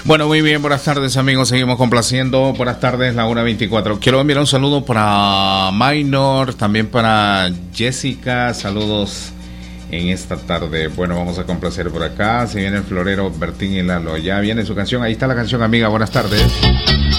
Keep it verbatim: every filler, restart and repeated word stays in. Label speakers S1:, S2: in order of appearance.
S1: Bueno, muy bien, buenas tardes amigos, seguimos complaciendo. Buenas tardes, la una veinticuatro. Quiero enviar un saludo para Minor, también para Jessica, saludos en esta tarde. Bueno, vamos a complacer por acá. Se viene el florero Bertín y Lalo. Ya viene su canción, ahí está la canción, amiga, buenas tardes.